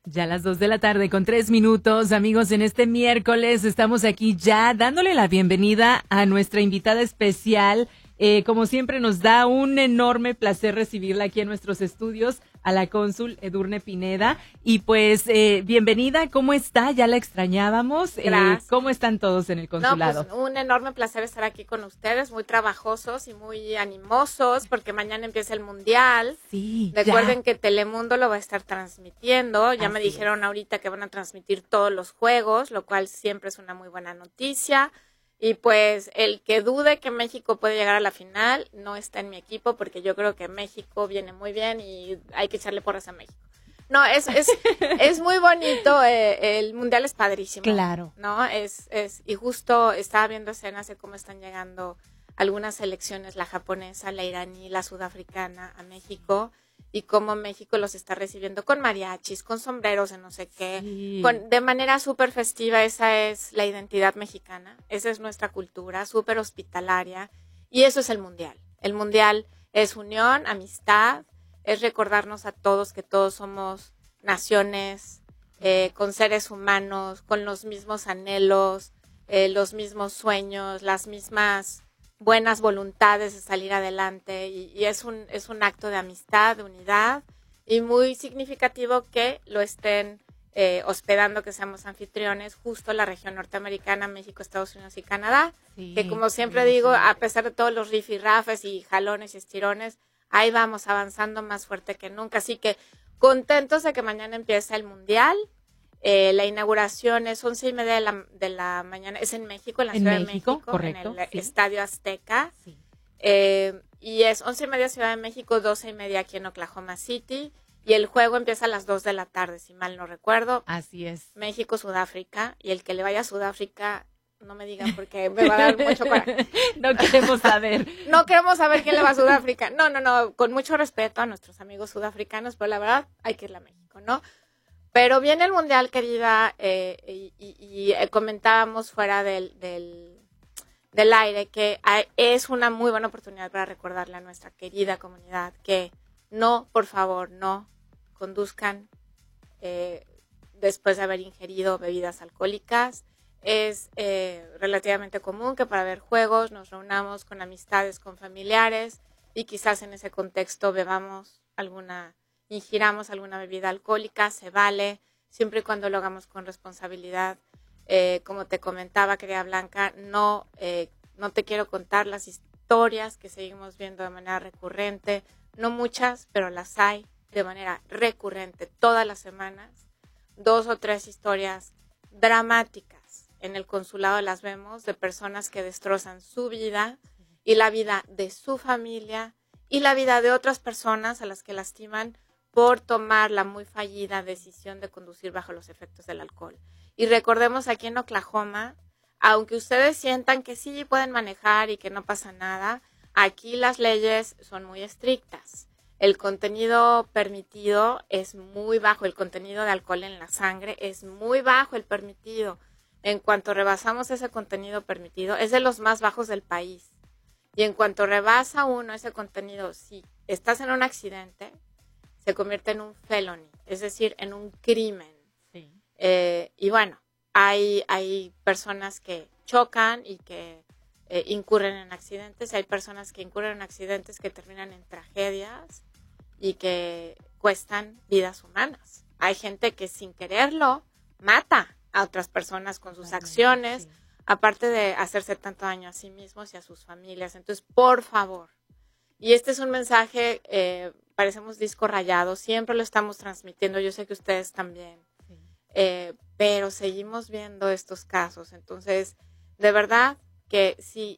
Ya a las 2:03 amigos, en este miércoles estamos aquí ya dándole la bienvenida a nuestra invitada especial. Como siempre nos da un enorme placer recibirla aquí en nuestros estudios, a la cónsul Edurne Pineda. Y pues, bienvenida, ¿cómo está? Ya la extrañábamos. Gracias. ¿Cómo están todos en el consulado? No, pues un enorme placer estar aquí con ustedes, muy trabajosos y muy animosos, porque mañana empieza el Mundial. Sí, Recuerden ya. que Telemundo lo va a estar transmitiendo. Ya me Así dijeron ahorita que van a transmitir todos los juegos, lo cual siempre es una muy buena noticia. Y pues el que dude que México puede llegar a la final no está en mi equipo, porque yo creo que México viene muy bien y hay que echarle porras a México. No, es muy bonito, el Mundial es padrísimo. Claro. ¿No? Y justo estaba viendo escenas de cómo están llegando algunas selecciones, la japonesa, la iraní, la sudafricana, a México, y cómo México los está recibiendo con mariachis, con sombreros de no sé qué, Sí. de manera súper festiva. Esa es la identidad mexicana, esa es nuestra cultura, súper hospitalaria, y eso es el Mundial. El Mundial es unión, amistad, es recordarnos a todos que todos somos naciones con seres humanos, con los mismos anhelos, los mismos sueños, las mismas buenas voluntades de salir adelante, y es un acto de amistad, de unidad, y muy significativo que lo estén hospedando, que seamos anfitriones, justo la región norteamericana, México, Estados Unidos y Canadá, Sí, que como siempre digo, a pesar de todos los rifirrafes y jalones y estirones, ahí vamos avanzando más fuerte que nunca. Así que contentos de que mañana empieza el Mundial. La inauguración es 11:30 de la mañana, es en México, en la Ciudad de México, correcto, en el sí. Estadio Azteca. Sí. Y es 11:30 Ciudad de México, 12:30 aquí en Oklahoma City. Y el juego empieza a las 2 de la tarde, si mal no recuerdo. Así es. México-Sudáfrica. Y el que le vaya a Sudáfrica, no me digan porque me va a dar mucho coraje. No queremos saber. No queremos saber quién le va a Sudáfrica. No, con mucho respeto a nuestros amigos sudafricanos, pero la verdad hay que irle a México, ¿no? Pero viene el Mundial, querida, y comentábamos fuera del aire que es una muy buena oportunidad para recordarle a nuestra querida comunidad que no, por favor, no conduzcan después de haber ingerido bebidas alcohólicas. Es relativamente común que para ver juegos nos reunamos con amistades, con familiares, y quizás en ese contexto ingiramos alguna bebida alcohólica. Se vale, siempre y cuando lo hagamos con responsabilidad. Como te comentaba, querida Blanca, no te quiero contar las historias que seguimos viendo de manera recurrente, no muchas, pero las hay de manera recurrente todas las semanas. 2 o 3 historias dramáticas en el consulado las vemos, de personas que destrozan su vida y la vida de su familia y la vida de otras personas a las que lastiman por tomar la muy fallida decisión de conducir bajo los efectos del alcohol. Y recordemos, aquí en Oklahoma, aunque ustedes sientan que sí pueden manejar y que no pasa nada, aquí las leyes son muy estrictas. El contenido permitido es muy bajo, el contenido de alcohol en la sangre es muy bajo, el permitido. En cuanto rebasamos ese contenido permitido, es de los más bajos del país. Y en cuanto rebasa uno ese contenido, si estás en un accidente, se convierte en un felony, es decir, en un crimen. Sí. Y bueno, hay personas que chocan y que incurren en accidentes, hay personas que incurren en accidentes que terminan en tragedias y que cuestan vidas humanas. Hay gente que sin quererlo mata a otras personas con sus acciones, sí, aparte de hacerse tanto daño a sí mismos y a sus familias. Entonces, por favor, y este es un mensaje, parecemos disco rayado, siempre lo estamos transmitiendo, yo sé que ustedes también, sí, pero seguimos viendo estos casos. Entonces, de verdad que si